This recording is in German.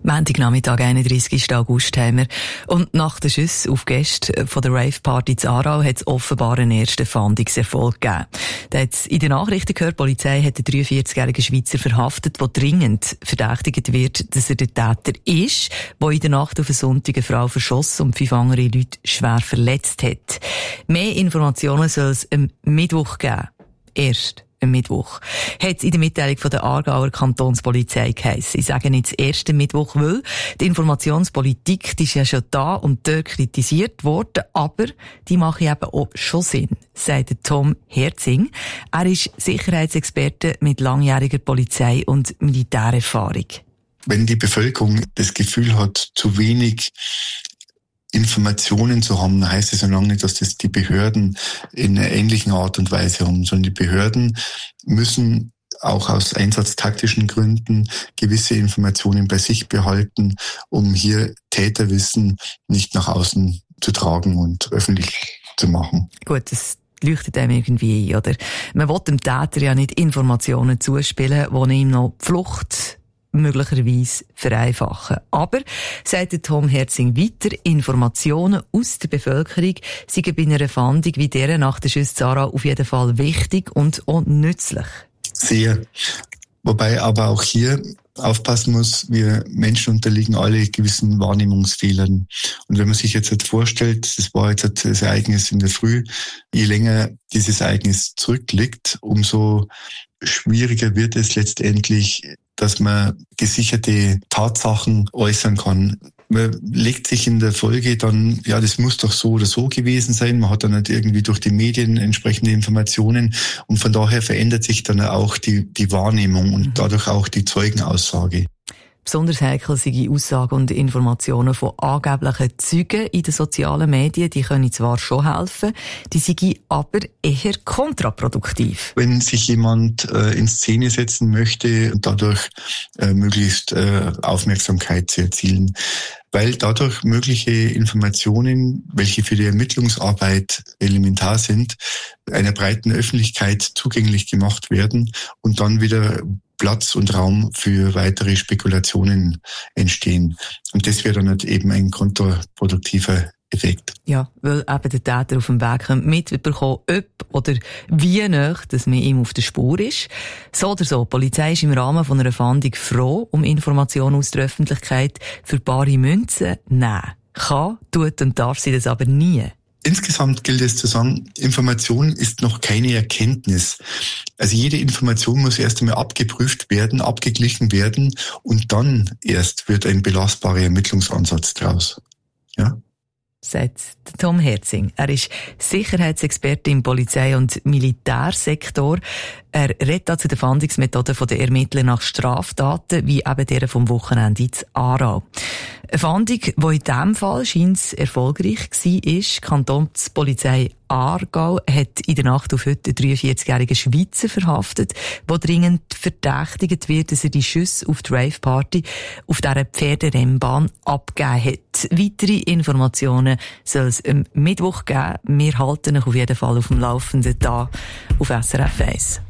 Montagnachmittag, 31. August haben wir. Und nach den Schüssen auf Gäste von der Rave-Party in Aarau hat es offenbar einen ersten Fahndungserfolg gegeben. Da hat es in den Nachrichten gehört, die Polizei hat den 43-jährigen Schweizer verhaftet, der dringend verdächtigt wird, dass er der Täter ist, der in der Nacht auf einen Sonntag eine Frau verschossen und 5 andere Leute schwer verletzt hat. Mehr Informationen soll es am Mittwoch geben. Erst am Mittwoch. Hat es in der Mitteilung von der Aargauer Kantonspolizei geheissen. Ich sage nicht das erste Mittwoch, weil die Informationspolitik, die ist ja schon da und dort kritisiert worden, aber die mache eben auch schon Sinn, sagt Tom Herzing. Er ist Sicherheitsexperte mit langjähriger Polizei- und Militärerfahrung. Wenn die Bevölkerung das Gefühl hat, zu wenig Informationen zu haben, heißt es so lange nicht, dass das die Behörden in einer ähnlichen Art und Weise haben, sondern die Behörden müssen auch aus einsatztaktischen Gründen gewisse Informationen bei sich behalten, um hier Täterwissen nicht nach außen zu tragen und öffentlich zu machen. Gut, das leuchtet einem irgendwie ein, oder? Man will dem Täter ja nicht Informationen zuspielen, die ihm noch die Flucht möglicherweise vereinfachen. Aber, sagt Tom Herzing weiter, Informationen aus der Bevölkerung seien bei einer Fahndung wie dieser nach der Schüsse Aarau auf jeden Fall wichtig und auch nützlich. Sehr. Wobei aber auch hier aufpassen muss, wir Menschen unterliegen alle gewissen Wahrnehmungsfehlern. Und wenn man sich jetzt vorstellt, das war jetzt das Ereignis in der Früh, je länger dieses Ereignis zurückliegt, umso schwieriger wird es letztendlich, dass man gesicherte Tatsachen äußern kann. Man legt sich in der Folge dann, ja, das muss doch so oder so gewesen sein. Man hat dann nicht irgendwie durch die Medien entsprechende Informationen und von daher verändert sich dann auch die Wahrnehmung und dadurch auch die Zeugenaussage. Besonders heikel sind die Aussagen und Informationen von angeblichen Zeugen in den sozialen Medien. Die können zwar schon helfen, die sind aber eher kontraproduktiv. Wenn sich jemand in Szene setzen möchte und dadurch möglichst Aufmerksamkeit zu erzielen, weil dadurch mögliche Informationen, welche für die Ermittlungsarbeit elementar sind, einer breiten Öffentlichkeit zugänglich gemacht werden und dann wieder Platz und Raum für weitere Spekulationen entstehen. Und das wäre dann halt eben ein kontraproduktiver Effekt. Ja, weil eben der Täter auf dem Weg mitbekommen, ob oder wie nah, dass man ihm auf der Spur ist. So oder so, die Polizei ist im Rahmen von einer Fahndung froh um Informationen aus der Öffentlichkeit. Für bare Münzen nehmen. Kann, tut und darf sie das aber nie. Insgesamt gilt es zu sagen, Information ist noch keine Erkenntnis. Also jede Information muss erst einmal abgeprüft werden, abgeglichen werden und dann erst wird ein belastbarer Ermittlungsansatz draus. Ja? Sagt Tom Herzing. Er ist Sicherheitsexperte im Polizei- und Militärsektor. Er redet zu den Fahndungsmethoden der Ermittler nach Straftaten, wie eben der vom Wochenende in Aarau. Eine Fahndung, die in diesem Fall scheint erfolgreich war, ist, die Kantonspolizei Aargau hat in der Nacht auf heute einen 43-jährigen Schweizer verhaftet, der dringend verdächtigt wird, dass er die Schüsse auf die Rave-Party auf dieser Pferderennbahn abgegeben hat. Weitere Informationen soll es am Mittwoch geben. Wir halten euch auf jeden Fall auf dem Laufenden da auf SRF 1.